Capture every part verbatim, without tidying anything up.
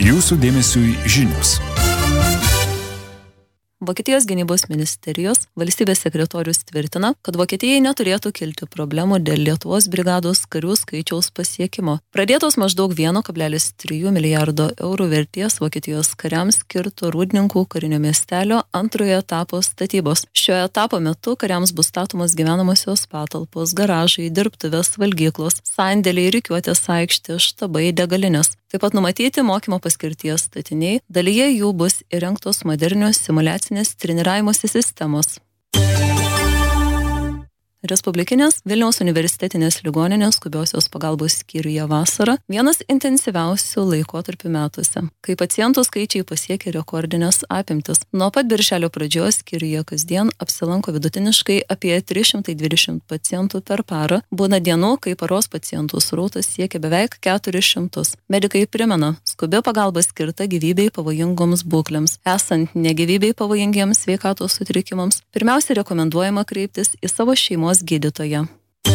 Jūsų dėmesiui žinios. Vokietijos gynybos ministerijos valstybės sekretorius tvirtina, kad Vokietijai neturėtų kilti problemų dėl Lietuvos brigados karių skaičiaus pasiekimo. Pradėtos maždaug vieno kablelis trijų milijardo eurų vertės Vokietijos kariams skirto Rūdninkų karinio miestelio antrojo etapo statybos. Šio etapo metu kariams bus statomos gyvenamosios patalpos, garažai, dirbtuvės, valgyklos, sandėliai, rikiuotės aikštė, štabai, degalinės. Taip pat numatyti mokymo paskirties statiniai, dalyje jų bus įrengtos modernios simuliacinės treniravimosi sistemos. Respublikinės Vilniaus universitetinės ligoninės skubiosios pagalbos skyriuje vasarą vienas intensyviausių laikotarpių metuose, kai pacientų skaičiai pasiekė rekordinės apimtis. Nuo pat birželio pradžios skyriuje kasdien apsilanko vidutiniškai apie trys šimtai dvidešimt pacientų per parą. Būna dienų, kai paros pacientų srautas siekia beveik keturis šimtus. Medikai primena, skubi pagalba skirta gyvybei pavojingoms būklėms. Esant negyvybei pavojingiems sveikatos sutrikimams, pirmiausia rekomenduojama kreiptis į savo šeimos gydytoją.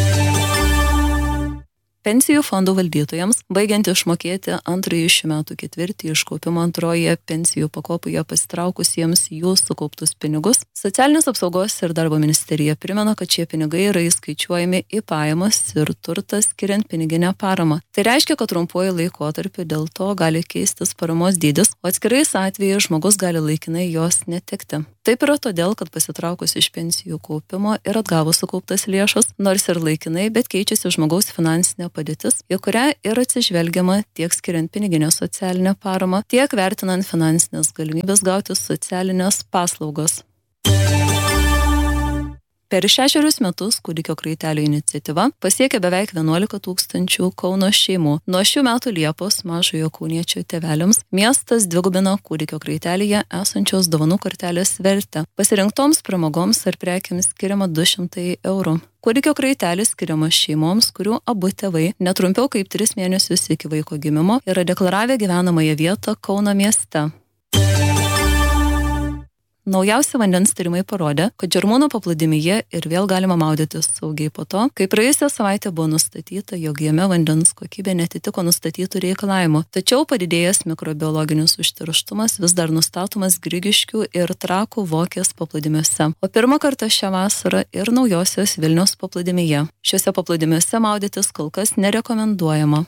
Pensijų fondų valdytojams, baigiant išmokėti antrąjį šių metų ketvirtį iš kaupimo antroje pensijų pakopoje pasitraukusiems jų sukauptus pinigus, Socialinės apsaugos ir darbo ministerija primena, kad šie pinigai yra įskaičiuojami į pajamas ir turtą skiriant piniginę paramą. Tai reiškia, kad trumpuoju laikotarpiu dėl to gali keistis paramos dydis, o atskirais atvejais žmogus gali laikinai jos netekti. Taip yra todėl, kad pasitraukus iš pensijų kaupimo ir atgavus sukauptas lėšas, nors ir laikinai, bet keičiasi žmogaus finansinė padėtis, į kurią yra atsižvelgiama tiek skiriant piniginę socialinę paramą, tiek vertinant finansinės galimybės gauti socialinės paslaugos. Per šešerius metus kūdikio kraitelio iniciatyva pasiekė beveik vienuolika tūkstančių Kauno šeimų. Nuo šių metų Liepos mažojo kauniečio tėveliams miestas dvigubino kūdikio kraitelėje esančios dovanų kortelės vertę. Pasirinktoms pramogoms ar prekiams skiriama du šimtai eurų. Kūdikio kraitelis skiriamas šeimoms, kurių abu tėvai netrumpiau kaip tris mėnesius iki vaiko gimimo yra deklaravę gyvenamąją vietą Kauno mieste. Naujausi vandens tyrimai parodė, kad Žirmūnų paplūdimyje ir vėl galima maudytis saugiai po to, kai praėjusią savaitę buvo nustatyta, jog jame vandens kokybė netitiko nustatytų reikalavimų. Tačiau padidėjęs mikrobiologinis užterštumas vis dar nustatomas Grigiškių ir Trakų Vokės paplūdimiuose, o pirmą kartą šią vasarą ir Naujosios Vilniaus paplūdimyje. Šiuose paplūdimiuose maudytis kol kas nerekomenduojama.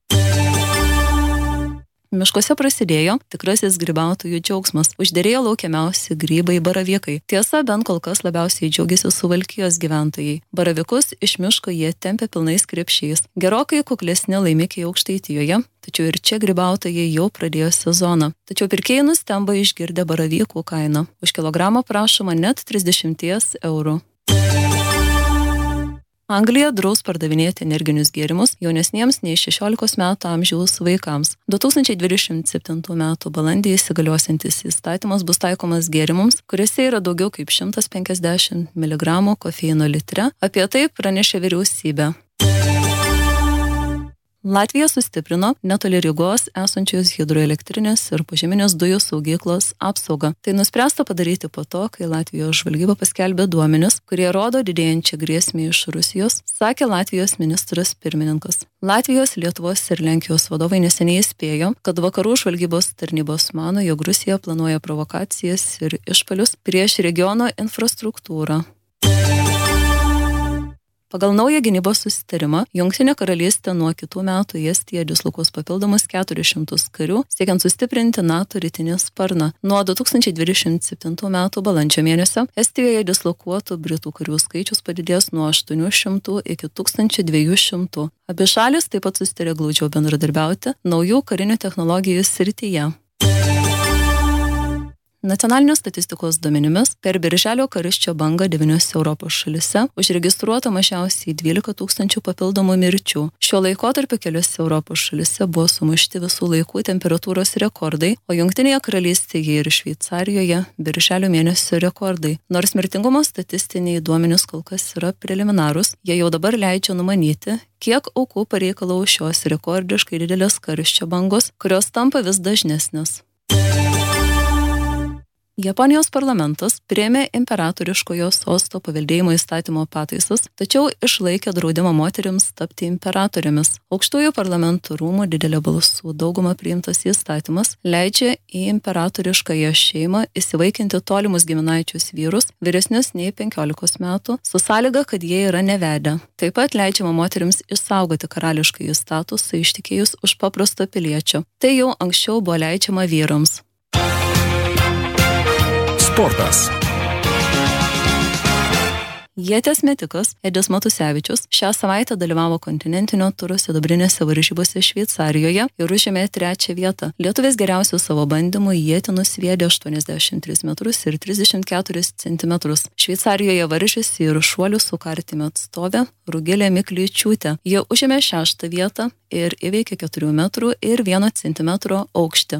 Miškuose prasidėjo tikrasis grybautojų džiaugsmas. Užderėjo laukiamiausi grybai baravykai. Tiesa, bent kol kas labiausiai džiaugiasi Suvalkijos gyventojai. Baravykus iš miško jie tempia pilnais krepšiais. Gerokai kuklesni laimikiai Aukštaitijoje, tačiau ir čia grybautojai jau pradėjo sezoną. Tačiau pirkėjai nustemba išgirdę baravykų kainą. Už kilogramą prašoma net trisdešimt eurų. Anglija draus pardavinėti energinius gėrimus jaunesniems nei šešiolikos metų amžiaus vaikams. du tūkstančiai dvidešimt septintų metų balandį įsigaliosiantis įstatymas bus taikomas gėrimams, kuriuose yra daugiau kaip šimtas penkiasdešimt miligramų kofeino litre. Apie tai pranešė vyriausybė. Latvija sustiprino netoli Rygos esančios hidroelektrinės ir požeminės dujų saugyklos apsaugą. Tai nuspręsta padaryti po to, kai Latvijos žvalgyba paskelbė duomenis, kurie rodo didėjančią grėsmę iš Rusijos, sakė Latvijos ministras pirmininkas. Latvijos, Lietuvos ir Lenkijos vadovai neseniai įspėjo, kad vakarų žvalgybos tarnybos mano, jog Rusija planuoja provokacijas ir išpuolius prieš regiono infrastruktūrą. Pagal naują gynybos susitarimą, Jungtinė karalystė nuo kitų metų į Estiją dislokuos papildomus keturis šimtus karių, siekiant sustiprinti NATO rytinį sparną. Nuo du tūkstančiai dvidešimt septintų metų balandžio mėnesio Estijoje dislokuotų britų karių skaičius padidės nuo aštuonių šimtų iki tūkstančio dviejų šimtų. Abi šalis taip pat susitarė glaudžiau bendradarbiauti naujų karinių technologijų srityje. Nacionalinės statistikos duomenimis per birželio karščio bangą devyniose Europos šalise užregistruota mažiausiai dvylika tūkstančių papildomų mirčių. Šiuo laikotarpiu keliose Europos šalise buvo sumušti visų laikų temperatūros rekordai, o Jungtinėje karalystėje ir Šveicarijoje birželio mėnesio rekordai. Nors mirtingumo statistiniai duomenys kol kas yra preliminarūs, jie jau dabar leidžia numanyti, kiek aukų pareikalaus šios rekordiškai didelės karščio bangos, kurios tampa vis dažnesnės. Japonijos parlamentas priėmė imperatoriškojo sosto paveldėjimo įstatymo pataisas, tačiau išlaikė draudimą moterims tapti imperatorėmis. Aukštųjų parlamentų rūmų didelė balsų dauguma priimtas įstatymas leidžia į imperatoriškąją šeimą įsivaikinti tolimus giminaičius vyrus, vyresnius nei penkiolikos metų, su sąlyga, kad jie yra nevedę. Taip pat leidžiama moterims išsaugoti karališkąjį statusą ištekėjus už paprasto piliečio. Tai jau anksčiau buvo leidžiama vyrams. Sportas. Ieties metikas Edis Matusevičius šią savaitę dalyvavo kontinentinio turo sidabrinėse varžybose Šveicarijoje ir užėmė trečią vietą. Lietuvis geriausių savo bandymų ietį nusviedė aštuoniasdešimt tris metrus ir trisdešimt keturis centimetrus. Šveicarijoje varžėsi ir šuolių su kartimi atstovė Rugilė Miklyčiūtė. Jie užėmė šeštą vietą ir įveikė keturių metrų ir vieno centimetro aukštį.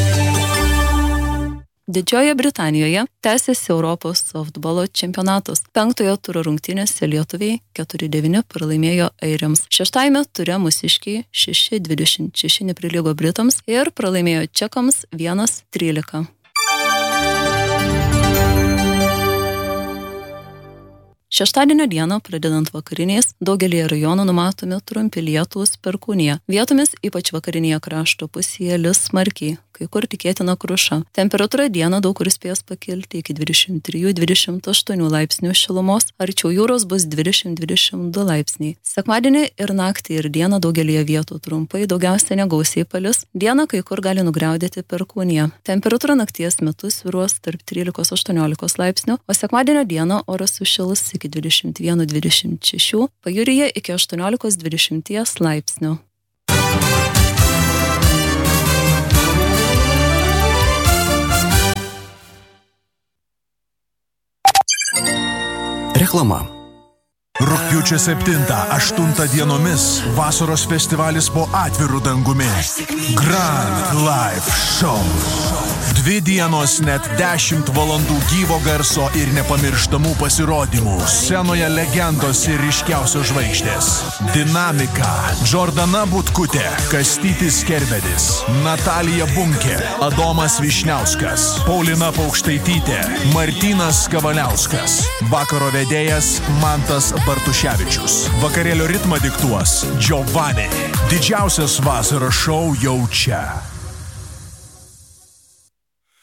Didžiojoje Britanijoje tęsiasi Europos softbolo čempionatas. Penktojo turo rungtynėse lietuviai keturi devyni pralaimėjo airiams. Šeštajame ture mūsiškiai šeši dvidešimt šeši neprilygo britams ir pralaimėjo čekams vienas trylika. Šeštadienio dieną, pradedant vakariniais, daugelį rajonų numatomi trumpi lietūs perkūnija. Vietomis, ypač vakarinėje krašto pusėje, lis smarkiai, kai kur tikėtina kruša. Temperatūra dieną daug kur spės pakilti iki dvidešimt trijų dvidešimt aštuonių laipsnių šilumos, arčiau jūros bus dvidešimt dvidešimt du laipsniai. Sekmadienį ir naktį ir dieną daugelį vietų trumpai, daugiausia negausiai palis. Dieną kai kur gali nugriaudėti perkūnija. Temperatūra nakties metu svyruos tarp trylikos aštuoniolikos laipsnių, o sekmadienio dieną oras sušils iki dvidešimt vienas dvidešimt šeši, pajūryje iki aštuoniolikos dvidešimt laipsnių. Reklama. Rugpjūčio septintą aštuntą dienomis vasaros festivalis po atviru dangumi. Grand Live Show. Dvi dienos net dešimt valandų gyvo garso ir nepamirštamų pasirodymų. Scenoje legendos ir ryškiausios žvaigždės. Dinamika. Džordana Butkutė, Kastytis Kerbedis, Natalija Bunkė, Adomas Višniauskas, Paulina Paukštaitytė, Martynas Kavaliauskas. Vakaro vedėjas Mantas Bartuševičius. Vakarėlio ritmą diktuos Giovanni. Didžiausias vasaros šou jau čia.